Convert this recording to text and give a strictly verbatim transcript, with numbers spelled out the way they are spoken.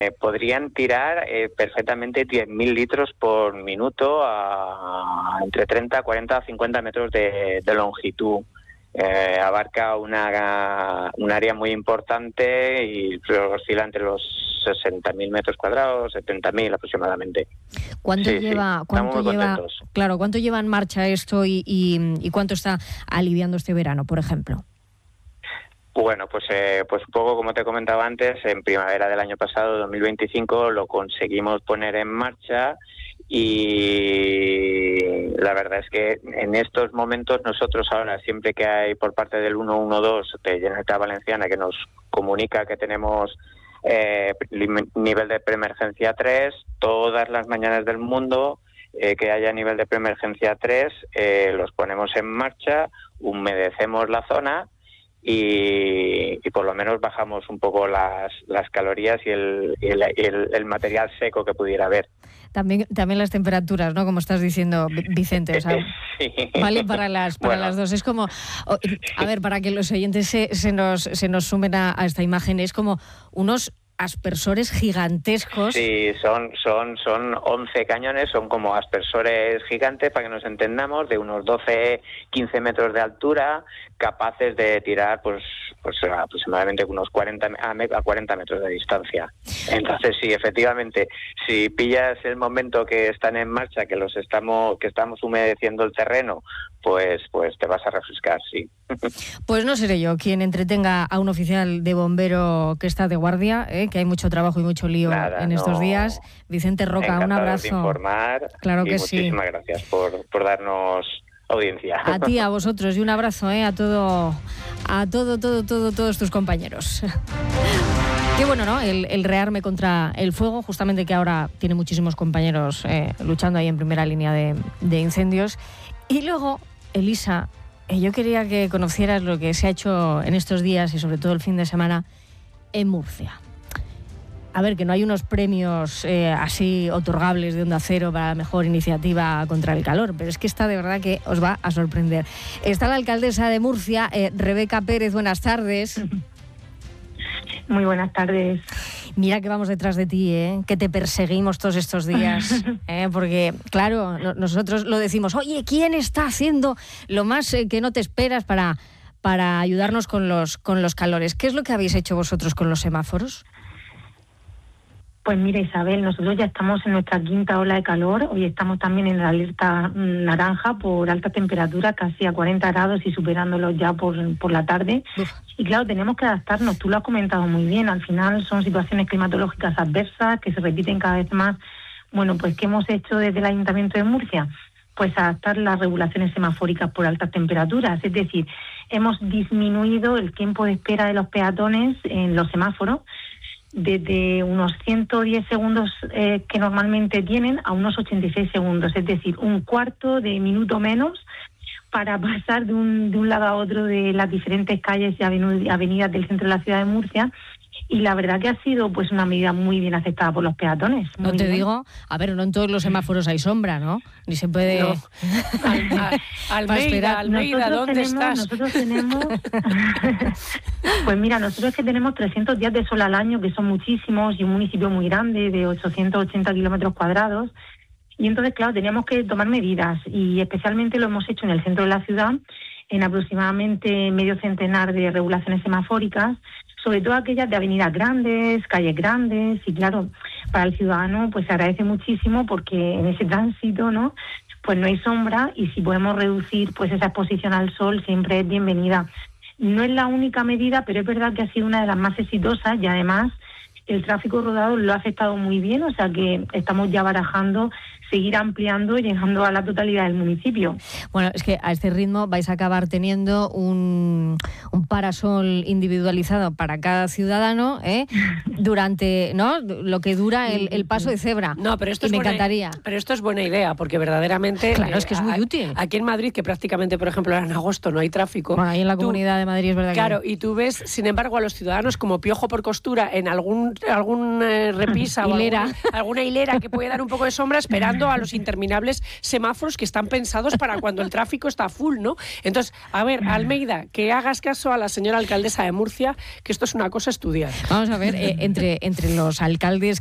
Eh, podrían tirar eh, perfectamente diez mil litros por minuto a, a entre treinta, cuarenta, cincuenta metros de, de longitud. Eh, abarca una un área muy importante y oscila entre los sesenta mil metros cuadrados, setenta mil aproximadamente. ¿Cuánto sí, lleva? Sí. ¿Cuánto Estamos muy lleva? contentos. Claro, ¿cuánto lleva en marcha esto y, y, y cuánto está aliviando este verano, por ejemplo? Bueno, pues eh, pues un poco como te comentaba antes, en primavera del año pasado, dos mil veinticinco, lo conseguimos poner en marcha y la verdad es que en estos momentos nosotros ahora, siempre que hay por parte del ciento doce de Generalitat Valenciana que nos comunica que tenemos eh, nivel de preemergencia tres, todas las mañanas del mundo eh, que haya nivel de preemergencia tres, eh, los ponemos en marcha, humedecemos la zona Y, y por lo menos bajamos un poco las, las calorías y, el, y el, el, el material seco que pudiera haber. También, también las temperaturas, ¿no? Como estás diciendo, Vicente, o sea, sí. vale para las para bueno. las dos. Es como, a ver, para que los oyentes se, se nos se nos sumen a, a esta imagen, es como unos aspersores gigantescos. Sí, son son son once cañones, son como aspersores gigantes, para que nos entendamos, de unos doce, quince metros de altura, capaces de tirar pues pues aproximadamente unos cuarenta a cuarenta metros de distancia. Entonces sí, efectivamente, si pillas el momento que están en marcha, que los estamos que estamos humedeciendo el terreno, pues pues te vas a refrescar, sí. Pues no seré yo quien entretenga a un oficial de bombero que está de guardia, ¿eh? Que hay mucho trabajo y mucho lío Nada, en estos no. días. Vicente Roca, Encantado un abrazo. de informar, claro que y sí. Muchísimas gracias por, por darnos audiencia. A ti, a vosotros, y un abrazo, ¿eh? a todo, a todo, todo, todo, todos tus compañeros. Qué bueno, ¿no? El, el rearme contra el fuego, justamente que ahora tiene muchísimos compañeros eh, luchando ahí en primera línea de, de incendios. Y luego, Elisa, eh, yo quería que conocieras lo que se ha hecho en estos días y sobre todo el fin de semana en Murcia. A ver, que no hay unos premios eh, así otorgables de Onda Cero para la mejor iniciativa contra el calor, pero es que esta de verdad que os va a sorprender. Está la alcaldesa de Murcia, eh, Rebeca Pérez, buenas tardes. Muy buenas tardes. Mira que vamos detrás de ti, ¿eh? Que te perseguimos todos estos días, ¿eh? Porque, claro, no, nosotros lo decimos, oye, ¿quién está haciendo lo más eh, que no te esperas para, para ayudarnos con los, con los calores? ¿Qué es lo que habéis hecho vosotros con los semáforos? Pues mira, Isabel, nosotros ya estamos en nuestra quinta ola de calor. Hoy estamos también en la alerta naranja por alta temperatura, casi a cuarenta grados y superándolos ya por, por la tarde. Uf. Y claro, tenemos que adaptarnos. Tú lo has comentado muy bien. Al final son situaciones climatológicas adversas que se repiten cada vez más. Bueno, pues ¿qué hemos hecho desde el Ayuntamiento de Murcia? Pues adaptar las regulaciones semafóricas por altas temperaturas. Es decir, hemos disminuido el tiempo de espera de los peatones en los semáforos desde unos ciento diez segundos eh, que normalmente tienen a unos ochenta y seis segundos, es decir, un cuarto de minuto menos para pasar de un, de un lado a otro de las diferentes calles y avenidas del centro de la ciudad de Murcia. Y la verdad que ha sido pues una medida muy bien aceptada por los peatones. No te bien. digo, a ver, no en todos los semáforos hay sombra, ¿no? Ni se puede... No. Al, al, Almeida, Almeida, ¿dónde tenemos, estás? Nosotros tenemos... Pues mira, nosotros es que tenemos trescientos días de sol al año, que son muchísimos, y un municipio muy grande, de ochocientos ochenta kilómetros cuadrados. Y entonces, claro, teníamos que tomar medidas, y especialmente lo hemos hecho en el centro de la ciudad, en aproximadamente medio centenar de regulaciones semafóricas, sobre todo aquellas de avenidas grandes, calles grandes, y claro, para el ciudadano pues se agradece muchísimo porque en ese tránsito, ¿no?, pues no hay sombra, y si podemos reducir pues esa exposición al sol siempre es bienvenida. No es la única medida, pero es verdad que ha sido una de las más exitosas, y además el tráfico rodado lo ha afectado muy bien, o sea que estamos ya barajando seguir ampliando, llegando a la totalidad del municipio. Bueno, es que a este ritmo vais a acabar teniendo un, un parasol individualizado para cada ciudadano, ¿eh? Durante, ¿no?, lo que dura el, el paso de cebra. No, pero esto y es me buena, encantaría. Pero esto es buena idea, porque verdaderamente... Claro, eh, es que es muy a, útil. Aquí en Madrid, que prácticamente, por ejemplo, ahora en agosto no hay tráfico... Bueno, ahí en la tú, Comunidad de Madrid es verdad claro, que... y tú ves, sin embargo, a los ciudadanos como piojo por costura en algún, algún eh, repisa o hilera. Alguna, alguna hilera que puede dar un poco de sombra, esperando yendo a los interminables semáforos que están pensados para cuando el tráfico está full, ¿no? Entonces, a ver, Almeida, que hagas caso a la señora alcaldesa de Murcia, que esto es una cosa a estudiar. Vamos a ver, eh, entre, entre los alcaldes